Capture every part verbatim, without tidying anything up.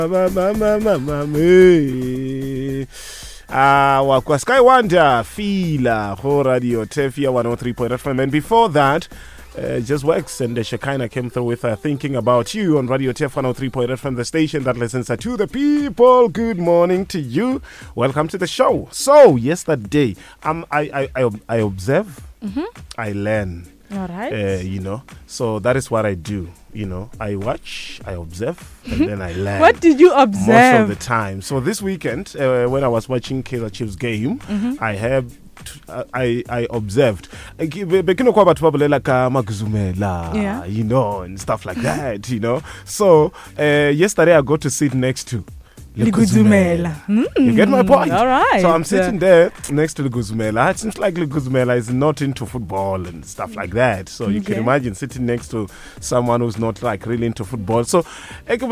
Ah, uh, Sky Wonder, Fila, Ho Radio, Tefia one oh three point F M. And before that, uh, Just Works and the Shekinah came through with uh, Thinking About You on Radio T F one oh three point F M, the station that listens to the people. Good morning to you. Welcome to the show. So, yesterday, um, I, I, I, I observe, mm-hmm. I learn. All right. Uh, you know, so that is what I do. You know, I watch, I observe, and then I learn. What did you observe? Most of the time. So this weekend, uh, when I was watching Kaizer Chiefs game, mm-hmm. I have, t- uh, I I observed. Yeah. You know, and stuff like that. You know. So uh, yesterday I got to sit next to Leguzumela. Mm, you get my point? All right. So I'm sitting there next to Leguzumela. It seems like Leguzumela is not into football and stuff like that. So you okay. can imagine sitting next to someone who's not like really into football. So like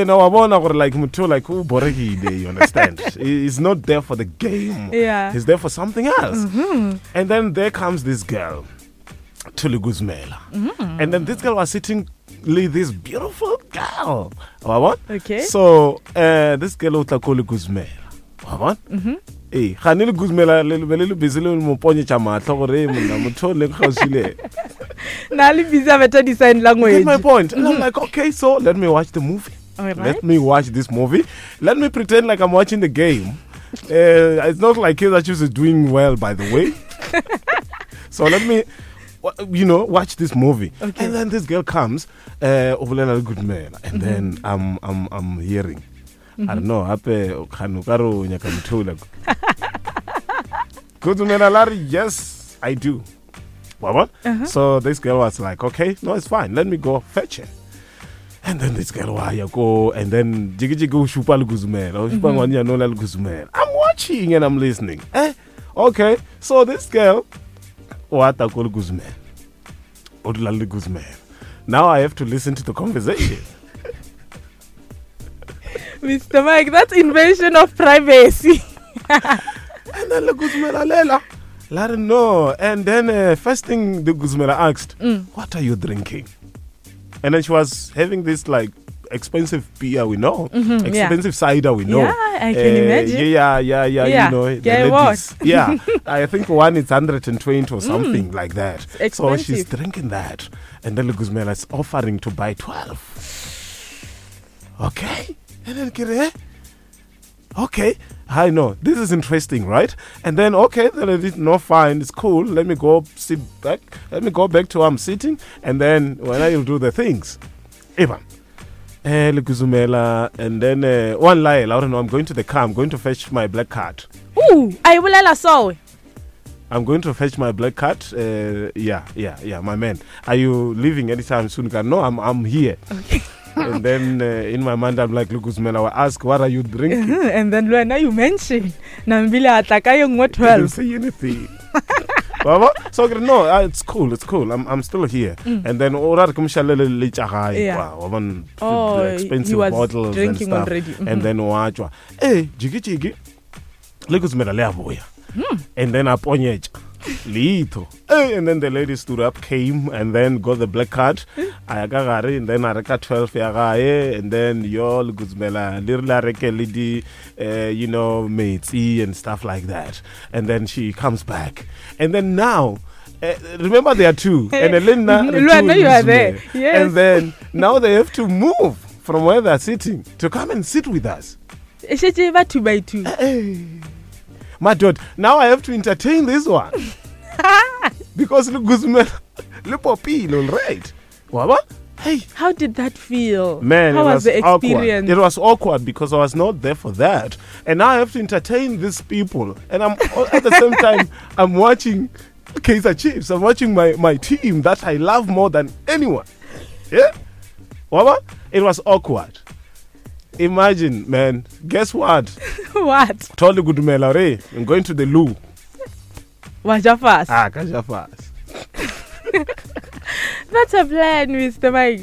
you understand? He's not there for the game. Yeah. He's there for something else. Mm-hmm. And then there comes this girl to Leguzumela. Mm-hmm. And then this girl was sitting this beautiful girl. What? Okay. So uh, this girl was called Leguzumela. What? Mm-hmm. Eh, Khanile Guzmela le le busy le mo ponye cha matlo gore monna motho le khosile. Na le busy better design language. Get my point. And I'm like, okay, so let me watch the movie. All right. Let me watch this movie. Let me pretend like I'm watching the game. Uh, it's not like Kaizer Chiefs is doing well, by the way. So let me, you know, watch this movie. Okay. And then this girl comes, uh, Ovulela Guzmela, and mm-hmm. then I'm I'm I'm hearing. Mm-hmm. I don't know, hape khanukaro nyakamthula. Guzmela Larry, yes, I do. What? Uh-huh. So this girl was like, okay, no, it's fine. Let me go fetch her. And then this girl why go and then jigi jigi shupa Guzmela, shupa ngwanya no Guzmela. I'm watching and I'm listening. Eh? Okay. So this girl what I call Guzmela. Odulali Guzmela. Now I have to listen to the conversation. Mister Mike, that's invasion of privacy. And then the Guzmela Lela. Let her know. And then uh, first thing the Guzmela asked, mm. what are you drinking? And then she was having this like expensive beer we know, mm-hmm, expensive yeah. cider we know. Yeah, I can uh, imagine. Yeah, yeah, yeah, yeah. you know. Yeah, the ladies. Yeah, I think one is one hundred twenty or something mm. like that. Expensive. So she's drinking that. And then the Guzmela is offering to buy twelve. Okay. And then Kire, okay, I know, this is interesting, right? And then, okay, the lady, no, fine, it's cool. Let me go sit back. Let me go back to where I'm sitting. And then when I'll do the things. Evan. Eh, Leguzumela, and then uh, one lie, I don't know, I'm going to the car, I'm going to fetch my black card. Ooh, I will let us all. I'm going to fetch my black card. Uh, yeah, yeah, yeah, my man. Are you leaving anytime soon? No, I'm I'm here. Okay. And then uh, in my mind, I'm like, Leguzumela, I will ask, what are you drinking? Uh-huh. And then now you mentioned, Nambila Atakayong what twelve. I didn't say anything. So no, uh, it's cool, it's cool. I'm I'm still here. Mm. And then orar kumshalele lichahai. Wow, oh, expensive bottles and stuff. Already. Mm-hmm. And then wachwa. Eh, jigi jigi. Leguzumela le abuya. And then aponyecha. Lito. And then the lady stood up, came, and then got the black card. Ayagagari, and then Areka twelve yagaye, and then yo Leguzumela, little Areka lady, you know, mates and stuff like that. And then she comes back. And then now, uh, remember there are two. And Elena, the two you are there. Yes. And then now they have to move from where they're sitting to come and sit with us. Two by two. Hey. My God, now I have to entertain this one. Because Leguzumela, le popil, all right. What? Hey. How did that feel? Man, how it was, was the experience? Awkward. It was awkward because I was not there for that. And now I have to entertain these people. And I'm at the same time, I'm watching Kaizer Chiefs. I'm watching my, my team that I love more than anyone. Yeah? What? It was awkward. Imagine, man. Guess what? What? Told the Guzmela, hey, I'm going to the loo. Waja fast. Ah, kaja fast. That's a plan, Mister Mike.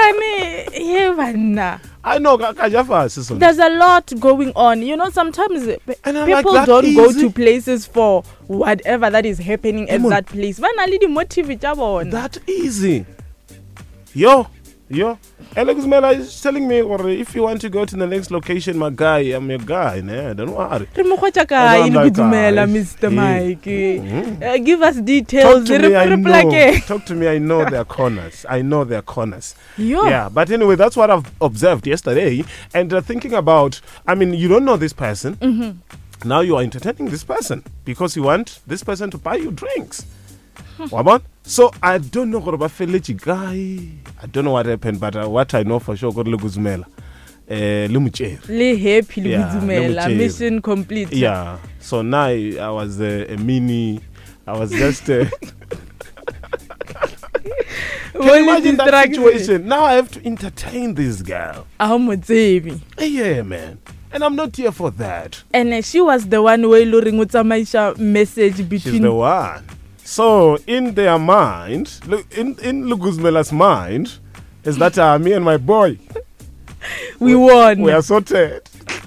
I know, kaja fast. There's a lot going on. You know, sometimes people like, don't easy? go to places for whatever that is happening at that place. That easy. Yo. Yo, Alex Mela is telling me, or if you want to go to the next location, my guy, I'm your guy. Nah, don't worry. Re mo khotsa kae le Gudumela, Mister Mike? Mm-hmm. Uh, give us details. Talk to me, I know. Like Talk to me, I know their corners. I know their corners. Yo. Yeah, but anyway, that's what I've observed yesterday. And uh, thinking about, I mean, you don't know this person. Mm-hmm. Now you are entertaining this person because you want this person to buy you drinks. Wabon? So I don't know what about Felici guy. I don't know what happened, but uh, what I know for sure, got Leguzumela. Uh, Limuche. Le happy le Yeah, Gudumela. Lemutshela. Mission complete. Yeah. So now I, I was uh, a mini. I was just. Uh, Can you imagine that situation? Now I have to entertain this girl. Ahomotsebi. Yeah, man. And I'm not here for that. And uh, she was the one who loring utsamaisha message between. She's the one. So in their mind, look in in Luguzmela's mind, is that uh, me and my boy, we won. we are sorted.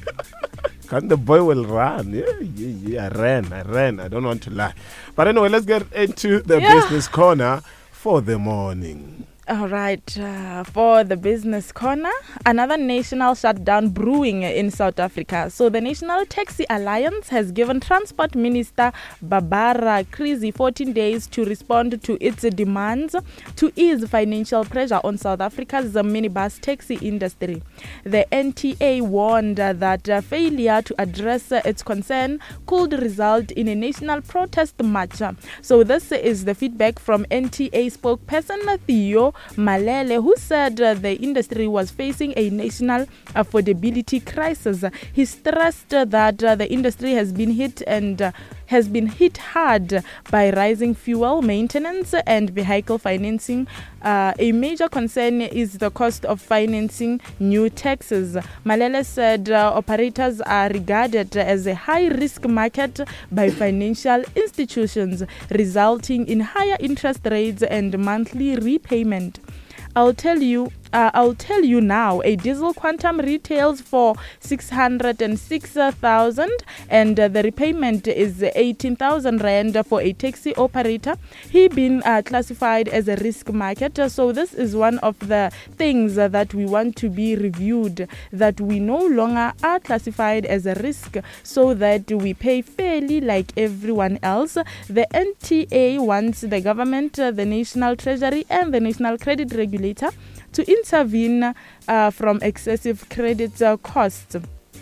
And the boy will run. Yeah, yeah, yeah. I ran, I ran. I don't want to lie. But anyway, let's get into the Yeah. business corner for the morning. All right, uh, for the business corner, another national shutdown brewing in South Africa. So the National Taxi Alliance has given Transport Minister Barbara Creezy fourteen days to respond to its demands to ease financial pressure on South Africa's minibus taxi industry. The N T A warned uh, that uh, failure to address uh, its concern could result in a national protest march. So this is the feedback from N T A spokesperson Theo Malele, who said uh, the industry was facing a national affordability crisis. He stressed uh, that uh, the industry has been hit and uh, has been hit hard by rising fuel, maintenance and vehicle financing. Uh, a major concern is the cost of financing new taxis. Malele said uh, operators are regarded as a high-risk market by financial institutions, resulting in higher interest rates and monthly repayment. I'll tell you, uh, I'll tell you now, a diesel quantum retails for six hundred six thousand and uh, the repayment is eighteen thousand rand for a taxi operator. He been uh, classified as a risk market. So this is one of the things uh, that we want to be reviewed, that we no longer are classified as a risk so that we pay fairly like everyone else. The N T A wants the government, uh, the National Treasury and the National Credit Regulator to intervene uh, from excessive credit uh, costs. Uh,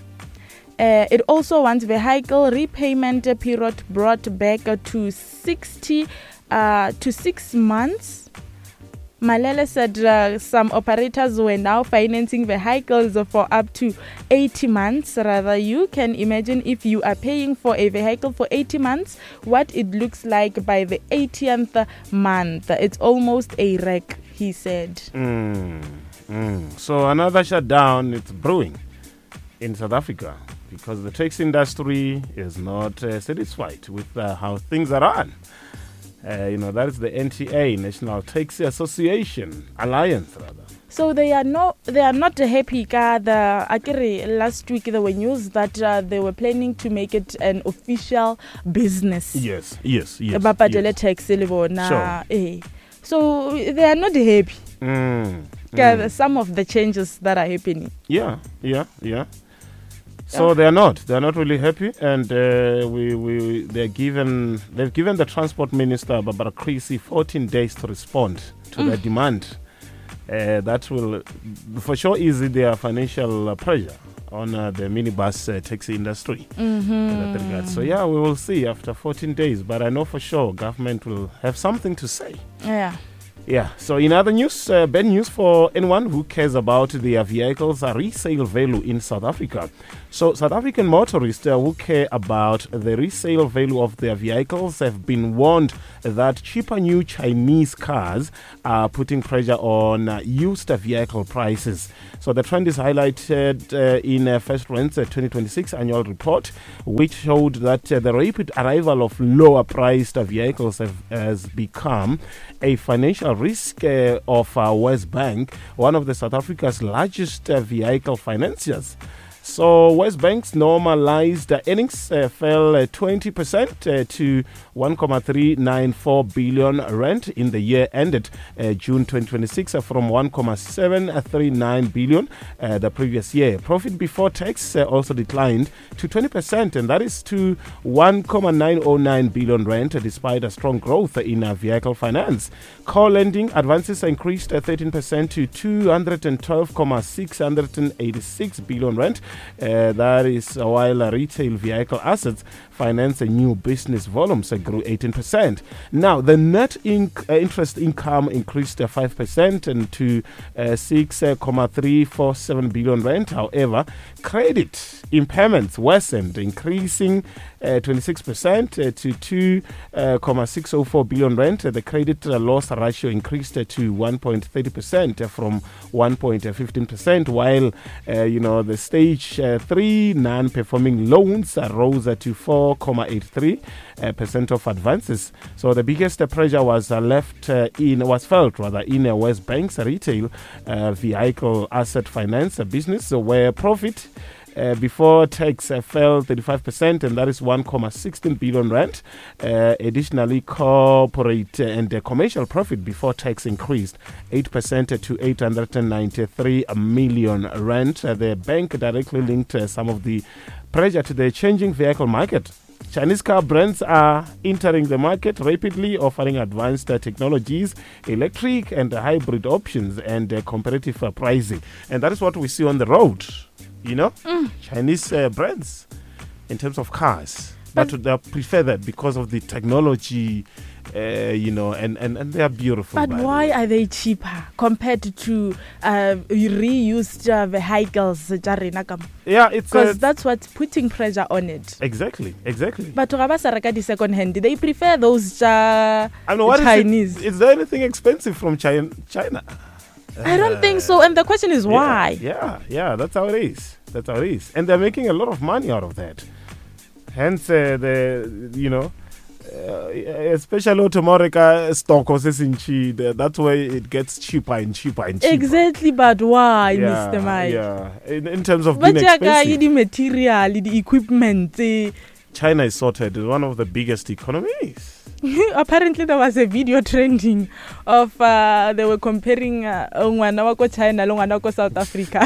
it also wants vehicle repayment period brought back uh, to sixty uh, to six months. Malele said uh, some operators were now financing vehicles for up to eighty months. Rather, you can imagine if you are paying for a vehicle for eighty months, what it looks like by the eightieth month. It's almost a wreck, he said. Mm, mm. So another shutdown, it's brewing in South Africa because the taxi industry is not uh, satisfied with uh, how things are run. Uh, you know, that is the N T A, National Taxi Association, Alliance rather. So they are no, they are not happy. Ka the akere last week there were news that uh, they were planning to make it an official business. Yes, yes, yes. Ba patele yes. taxi le bona. Sure. Eh. So they are not happy. Mm, Ka mm. some of the changes that are happening. Yeah, yeah, yeah. So they are not. They are not really happy, and uh, we we they're given they've given the Transport Minister Barbara Creezy fourteen days to respond to Mm. their demand. Uh, that will for sure ease their financial uh, pressure on uh, the minibus uh, taxi industry. Mm-hmm. In that regard. So yeah, we will see after fourteen days. But I know for sure government will have something to say. Yeah. Yeah, so in other news, uh, bad news for anyone who cares about their vehicles' uh, resale value in South Africa. So South African motorists uh, who care about the resale value of their vehicles have been warned that cheaper new Chinese cars are putting pressure on uh, used vehicle prices. So the trend is highlighted uh, in uh, First Rent's uh, twenty twenty-six annual report, which showed that uh, the rapid arrival of lower-priced uh, vehicles have, has become a financial risk uh, of uh, West Bank, one of the South Africa's largest uh, vehicle financiers. So Westbank's normalized uh, earnings uh, fell uh, twenty percent uh, to one point three nine four billion rand in the year ended uh, June twenty twenty-six uh, from one point seven three nine billion uh, the previous year. Profit before tax uh, also declined to twenty percent, and that is to one point nine zero nine billion rand uh, despite a strong growth in uh, vehicle finance. Core lending advances increased uh, thirteen percent to two hundred twelve point six eight six billion rand. Uh, that is uh, while uh, retail vehicle assets finance and new business volumes uh, grew eighteen percent. Now, the net inc- uh, interest income increased uh, five percent and to uh, six point three four seven billion rand. However, credit impairments worsened, increasing uh, twenty-six percent uh, to two point six zero four billion rand. Uh, the credit uh, loss ratio increased uh, to one point three zero percent uh, from one point one five percent, while uh, you know the stage uh, three non-performing loans uh, rose uh, to four point eight three percent of advances. So the biggest uh, pressure was uh, left uh, in was felt rather in uh, Westbank's retail uh, vehicle asset finance uh, business, uh, where profit Uh, before tax uh, fell thirty-five percent, and that is one point one six billion rand. Uh, additionally, corporate uh, and uh, commercial profit before tax increased eight percent to eight hundred ninety-three million rand. Uh, the bank directly linked uh, some of the pressure to the changing vehicle market. Chinese car brands are entering the market rapidly, offering advanced uh, technologies, electric and uh, hybrid options, and uh, competitive uh, pricing. And that is what we see on the road. You know, mm. Chinese uh, brands in terms of cars, but, but they prefer that because of the technology, uh, you know, and, and, and they are beautiful. But why are they cheaper compared to uh, reused uh, vehicles? Yeah, it's because uh, that's what's putting pressure on it. Exactly, exactly. But the second hand, they prefer those uh, I know, what Chinese. Is, it, is there anything expensive from China? China? I don't think so. And the question is why? Yeah, yeah, yeah, that's how it is. That's how it is. And they're making a lot of money out of that. Hence, uh, the, you know, uh, especially automotive stock, that's why it gets cheaper and cheaper and cheaper. Exactly, but why, yeah, Mister Mike? Yeah, in, in terms of but being expensive. the material, the equipment. Uh, China is sorted. It's one of the biggest economies. Apparently, there was a video trending of uh, they were comparing uh, China and South Africa.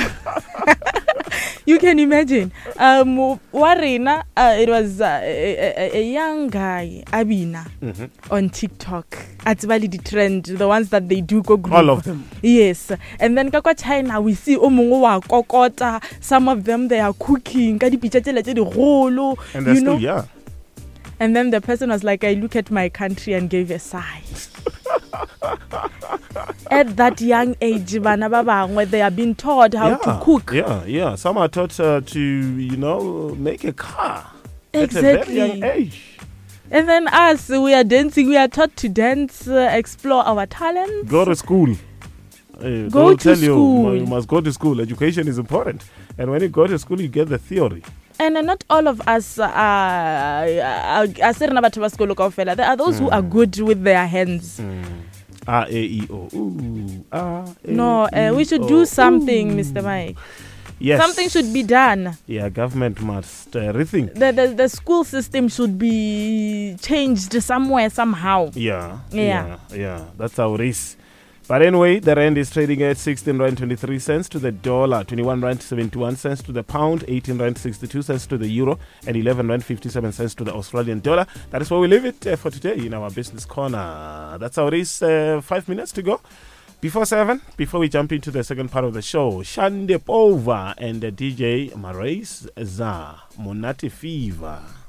You can imagine. Um, Warina, uh, it was uh, a, a, a young guy, Abina, mm-hmm. on TikTok. At the trend, the ones that they do go group. All of them. Yes. And then Kakwa China, we see Omungowa, Kokota, some of them they are cooking, and they're you still know? young. And then the person was like, I look at my country and gave a sigh. At that young age, where they are being taught how yeah, to cook. Yeah, yeah. Some are taught uh, to, you know, make a car exactly. at a very young age. And then us, we are dancing. We are taught to dance, uh, explore our talents. Go to school. Uh, go to tell school. You, you must go to school. Education is important. And when you go to school, you get the theory. And uh, not all of us are, are, are there are those mm. who are good with their hands. Mm. A, E, I, O. Ooh. A, E, no, uh, we should do something, Ooh. Mister Mike. Yes. Something should be done. Yeah, government must uh, rethink. The, the the school system should be changed somewhere, somehow. Yeah, yeah, yeah, yeah. That's how it is. But anyway, the rand is trading at sixteen rand twenty-three cents to the dollar, twenty-one rand seventy-one cents to the pound, eighteen rand sixty-two cents to the euro, and eleven rand fifty-seven cents to the Australian dollar. That is where we leave it uh, for today in our business corner. That's how it is. Uh, five minutes to go before seven. Before we jump into the second part of the show, Shande Pova and uh, D J Marais Za Monate Fever.